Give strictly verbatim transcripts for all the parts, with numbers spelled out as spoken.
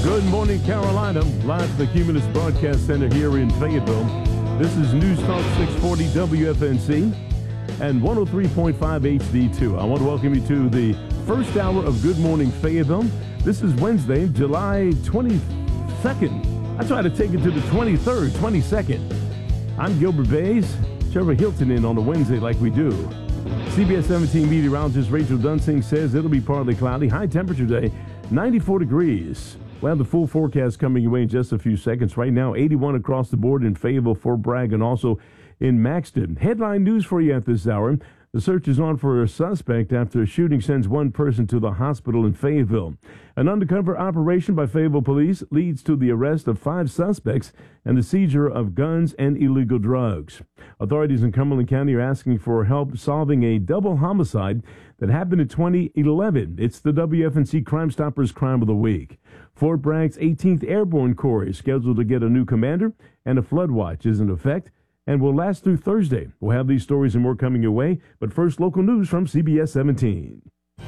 Good morning, Carolina. Live from the Cumulus Broadcast Center here in Fayetteville. This is News Talk six forty W F N C and one oh three point five H D two. I want to welcome you to the first hour of Good Morning Fayetteville. This is Wednesday, July twenty-second. I try to take it to the twenty-third, twenty-second. I'm Gilbert Bays. Trevor Hilton in on a Wednesday like we do. C B S seventeen meteorologist Rachel Dunsing says it'll be partly cloudy. High temperature today, ninety-four degrees. We'll have the full forecast coming your way in just a few seconds. Right now, eighty-one across the board in Fayetteville, Fort Bragg, and also in Maxton. Headline news for you at this hour. The search is on for a suspect after a shooting sends one person to the hospital in Fayetteville. An undercover operation by Fayetteville police leads to the arrest of five suspects and the seizure of guns and illegal drugs. Authorities in Cumberland County are asking for help solving a double homicide that happened in twenty eleven. It's the W F N C Crime Stoppers Crime of the Week. Fort Bragg's eighteenth Airborne Corps is scheduled to get a new commander, and a flood watch is in effect and will last through Thursday. We'll have these stories and more coming your way, but first, local news from C B S seventeen.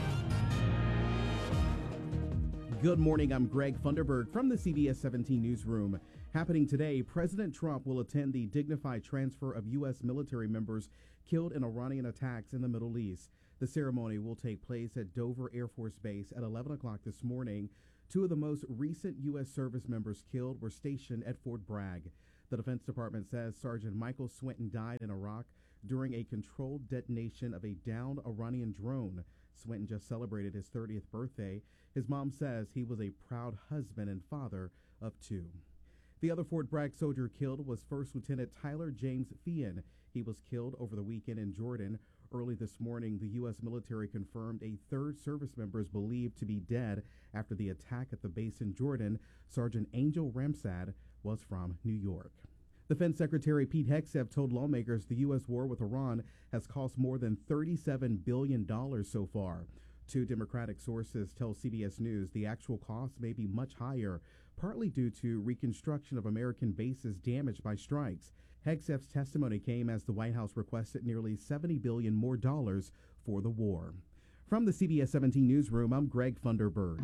Good morning, I'm Greg Funderburg from the C B S seventeen newsroom. Happening today, President Trump will attend the dignified transfer of U S military members killed in Iranian attacks in the Middle East. The ceremony will take place at Dover Air Force Base at eleven o'clock this morning. Two of the most recent U S service members killed were stationed at Fort Bragg. The Defense Department says Sergeant Michael Swinton died in Iraq during a controlled detonation of a downed Iranian drone. Swinton just celebrated his thirtieth birthday. His mom says he was a proud husband and father of two. The other Fort Bragg soldier killed was First Lieutenant Tyler James Feehan. He was killed over the weekend in Jordan. Early this morning, the U S military confirmed a third service member is believed to be dead after the attack at the base in Jordan. Sergeant Angel Ramsad was from New York. Defense Secretary Pete Hegseth told lawmakers the U S war with Iran has cost more than thirty-seven billion dollars so far. Two Democratic sources tell C B S News the actual cost may be much higher, partly due to reconstruction of American bases damaged by strikes. Hegseth's testimony came as the White House requested nearly seventy billion dollars more dollars for the war. From the C B S seventeen newsroom, I'm Greg Funderburg.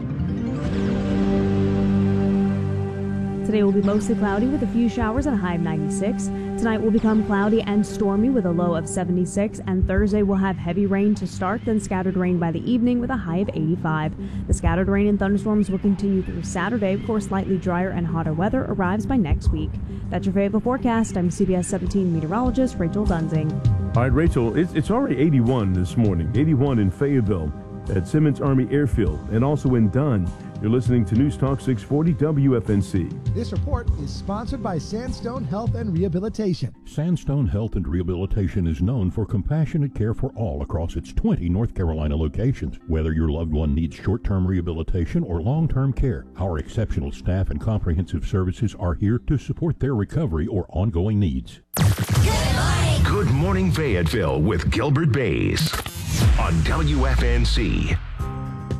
Today will be mostly cloudy with a few showers and a high of ninety-six. Tonight will become cloudy and stormy with a low of seventy-six, and Thursday will have heavy rain to start, then scattered rain by the evening with a high of eighty-five. The scattered rain and thunderstorms will continue through Saturday. Of course, slightly drier and hotter weather arrives by next week. That's your Fayetteville forecast. I'm C B S seventeen meteorologist Rachel Dunsing. All right, Rachel, it's, it's already eighty-one this morning, eighty-one in Fayetteville at Simmons Army Airfield, and also in Dunn. You're listening to News Talk six forty W F N C. This report is sponsored by Sandstone Health and Rehabilitation. Sandstone Health and Rehabilitation is known for compassionate care for all across its twenty North Carolina locations. Whether your loved one needs short-term rehabilitation or long-term care, our exceptional staff and comprehensive services are here to support their recovery or ongoing needs. Good morning. Good morning, Fayetteville with Gilbert Bays on W F N C.